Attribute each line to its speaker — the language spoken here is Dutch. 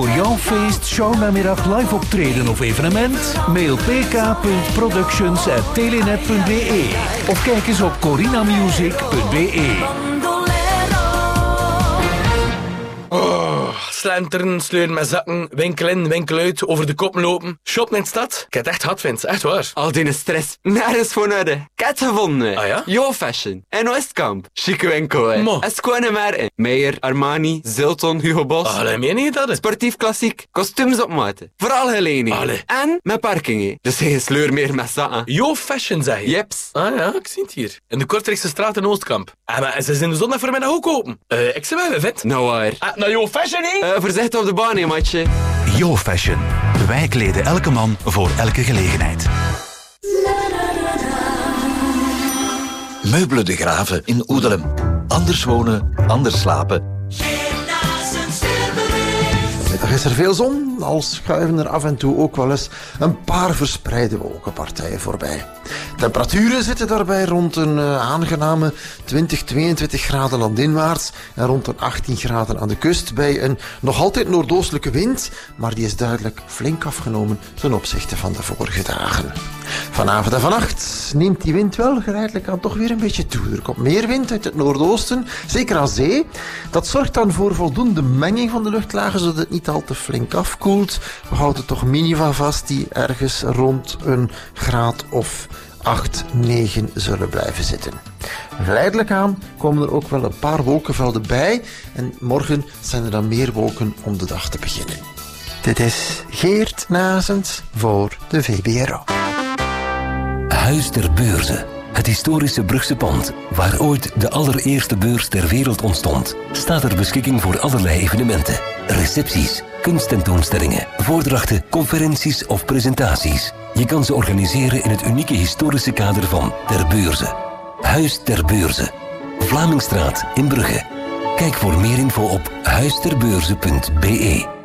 Speaker 1: Voor jouw feest, shownamiddag, live optreden of evenement? Mail pk.productions@telenet.be of kijk eens op corinamusic.be.
Speaker 2: Slenteren, sleuren met zakken, winkel in, winkel uit, over de kop lopen. Shoppen in de stad. Ik heb het echt hard, Vince. Echt waar.
Speaker 3: Al die stress, nergens voor nodig. Ik heb het gevonden.
Speaker 2: Ah ja?
Speaker 3: Yo Fashion. En Oostkamp. Chique winkel, hè.
Speaker 2: Mo.
Speaker 3: Es gewoon maar in. Meijer, Armani, Zilton, Hugo Boss.
Speaker 2: Allee, meen je dat?
Speaker 3: Sportief klassiek. Kostuums op maat. Vooral gelening.
Speaker 2: Allee.
Speaker 3: En met parking, hè. Dus geen sleur meer met zakken.
Speaker 2: Yo Fashion, zeg je?
Speaker 3: Jeps.
Speaker 2: Ah ja, ik zie het hier. In de Kortrijkse straat in Oostkamp. Maar ze zijn de zondag voor mij ook open. Ik zie wel, vet.
Speaker 3: Nou waar.
Speaker 2: Nou, Yo Fashion, hè?
Speaker 3: Voorzichtig op de baan, hè, matje.
Speaker 4: Yo Fashion. Wij kleden elke man voor elke gelegenheid.
Speaker 5: Meubelen de Graven in Oedelem. Anders wonen, anders slapen.
Speaker 6: Middag is er veel zon, al schuiven er af en toe ook wel eens een paar verspreide wolkenpartijen voorbij. Temperaturen zitten daarbij rond een aangename 20-22 graden landinwaarts en rond een 18 graden aan de kust bij een nog altijd noordoostelijke wind, maar die is duidelijk flink afgenomen ten opzichte van de vorige dagen. Vanavond en vannacht neemt die wind wel geleidelijk aan toch weer een beetje toe. Er komt meer wind uit het noordoosten, zeker aan zee. Dat zorgt dan voor voldoende menging van de luchtlagen, zodat het niet al te flink afkoelt. We houden toch minima vast die ergens rond een graad of 8, 9 zullen blijven zitten. Geleidelijk aan komen er ook wel een paar wolkenvelden bij en morgen zijn er dan meer wolken om de dag te beginnen. Dit is Geert Nazens voor de VBRO.
Speaker 7: Huis ter Beurze. Het historische Brugse pand, waar ooit de allereerste beurs ter wereld ontstond, staat ter beschikking voor allerlei evenementen, recepties, kunsttentoonstellingen, voordrachten, conferenties of presentaties. Je kan ze organiseren in het unieke historische kader van Ter Beurze. Huis ter Beurze. Vlamingstraat in Brugge. Kijk voor meer info op huisterbeurze.be.